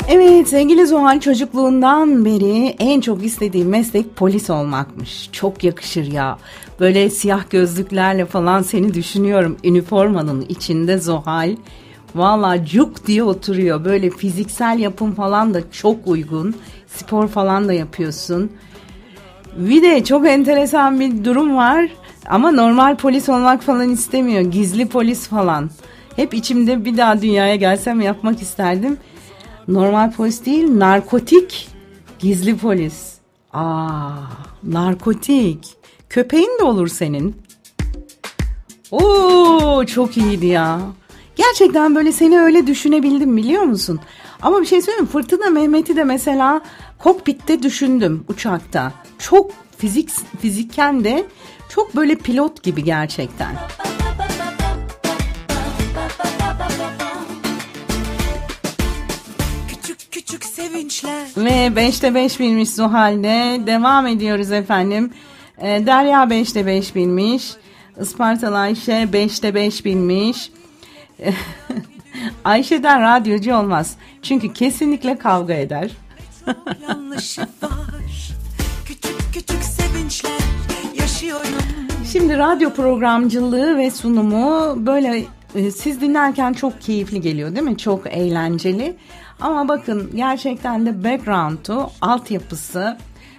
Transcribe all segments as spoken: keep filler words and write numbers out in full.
Evet sevgili Zuhal, çocukluğundan beri en çok istediğim meslek polis olmakmış. Çok yakışır ya. Böyle siyah gözlüklerle falan seni düşünüyorum. Üniformanın içinde Zuhal. Valla cuk diye oturuyor. Böyle fiziksel yapım falan da çok uygun. Spor falan da yapıyorsun. Bir de çok enteresan bir durum var. Ama normal polis olmak falan istemiyor. Gizli polis falan. Hep içimde bir daha dünyaya gelsem yapmak isterdim. Normal polis değil, narkotik gizli polis. Aa, narkotik. Köpeğin de olur senin. Oo, çok iyiydi ya. Gerçekten böyle seni öyle düşünebildim, biliyor musun? Ama bir şey söyleyeyim mi? Fırtına Mehmet'i de mesela kokpitte düşündüm uçakta. Çok fizik fizikken de çok böyle pilot gibi gerçekten. Ve beşte beş bilmiş Zuhal'de. Devam ediyoruz efendim. Ee, Derya beşte beş bilmiş. Ispartalı Ayşe beşte beş bilmiş. Ayşe'den radyocu olmaz. Çünkü kesinlikle kavga eder. Yanlışı var. Küçük küçük sevinçler yaşıyorum. Şimdi radyo programcılığı ve sunumu böyle e, siz dinlerken çok keyifli geliyor değil mi? Çok eğlenceli. Ama bakın gerçekten de background'u, altyapısı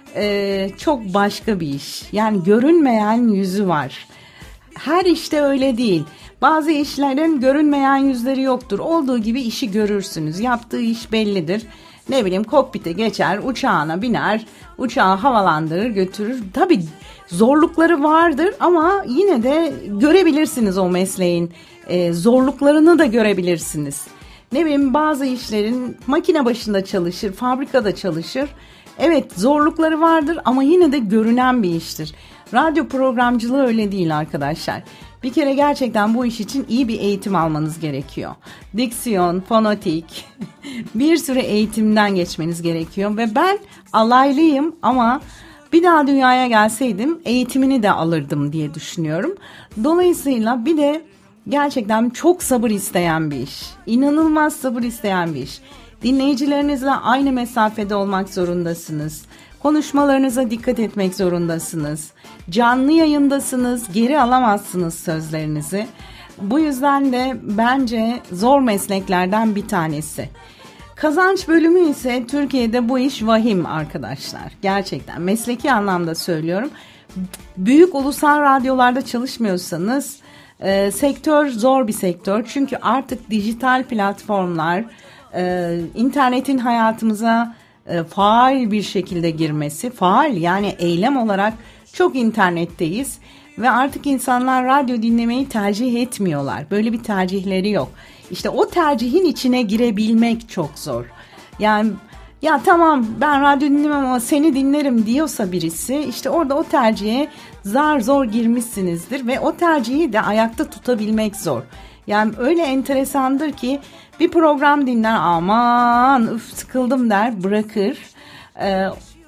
e, çok başka bir iş. Yani görünmeyen yüzü var. Her işte öyle değil. Bazı işlerin görünmeyen yüzleri yoktur. Olduğu gibi işi görürsünüz. Yaptığı iş bellidir. Ne bileyim kokpite geçer, uçağına biner, uçağı havalandırır, götürür. Tabii zorlukları vardır ama yine de görebilirsiniz o mesleğin e, zorluklarını da görebilirsiniz. Ne bileyim bazı işlerin makine başında çalışır, fabrikada çalışır. Evet zorlukları vardır ama yine de görünen bir iştir. Radyo programcılığı öyle değil arkadaşlar. Bir kere gerçekten bu iş için iyi bir eğitim almanız gerekiyor. Diksiyon, fonetik bir sürü eğitimden geçmeniz gerekiyor. Ve ben alaylıyım ama bir daha dünyaya gelseydim eğitimini de alırdım diye düşünüyorum. Dolayısıyla bir de gerçekten çok sabır isteyen bir iş. İnanılmaz sabır isteyen bir iş. Dinleyicilerinizle aynı mesafede olmak zorundasınız. Konuşmalarınıza dikkat etmek zorundasınız. Canlı yayındasınız, geri alamazsınız sözlerinizi. Bu yüzden de bence zor mesleklerden bir tanesi. Kazanç bölümü ise Türkiye'de bu iş vahim arkadaşlar. Gerçekten mesleki anlamda söylüyorum. Büyük ulusal radyolarda çalışmıyorsanız e, sektör zor bir sektör. Çünkü artık dijital platformlar, e, internetin hayatımıza e, faal bir şekilde girmesi, faal yani eylem olarak çok internetteyiz. Ve artık insanlar radyo dinlemeyi tercih etmiyorlar. Böyle bir tercihleri yok. İşte o tercihin içine girebilmek çok zor. Yani ya tamam ben radyo dinlemem ama seni dinlerim diyorsa birisi, işte orada o tercihe zar zor girmişsinizdir ve o tercihi de ayakta tutabilmek zor. Yani öyle enteresandır ki bir program dinler, aman üf sıkıldım der, bırakır. Ee,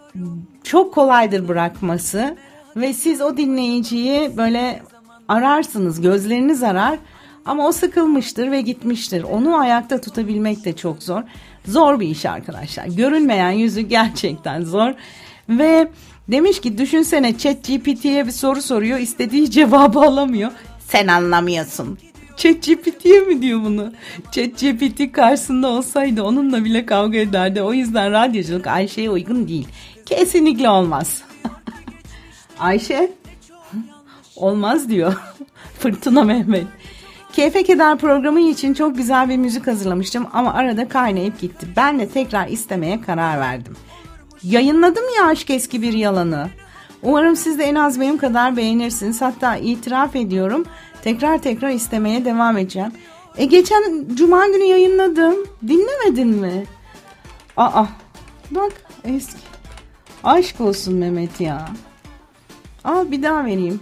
çok kolaydır bırakması ve siz o dinleyiciyi böyle ararsınız, gözleriniz arar. Ama o sıkılmıştır ve gitmiştir. Onu ayakta tutabilmek de çok zor. Zor bir iş arkadaşlar. Görünmeyen yüzü gerçekten zor. Ve demiş ki düşünsene ChatGPT'ye bir soru soruyor. İstediği cevabı alamıyor. Sen anlamıyorsun. ChatGPT'ye mi diyor bunu? ChatGPT karşısında olsaydı onunla bile kavga ederdi. O yüzden radyoculuk Ayşe'ye uygun değil. Kesinlikle olmaz. Ayşe olmaz diyor. Fırtına Mehmet. Keyfe Keder programı için çok güzel bir müzik hazırlamıştım ama arada kaynayıp gitti. Ben de tekrar istemeye karar verdim. Yayınladım ya Aşk Eski Bir Yalanı. Umarım siz de en az benim kadar beğenirsiniz. Hatta itiraf ediyorum, tekrar tekrar istemeye devam edeceğim. E geçen cuma günü yayınladım. Dinlemedin mi? Aa bak eski. Aşk olsun Mehmet ya. Al bir daha vereyim.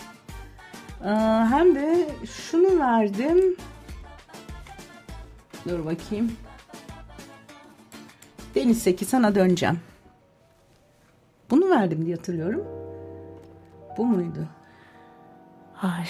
Hem de şunu verdim. Dur bakayım. Deniz Seki sana döneceğim. Bunu verdim diye hatırlıyorum. Bu muydu? Ay.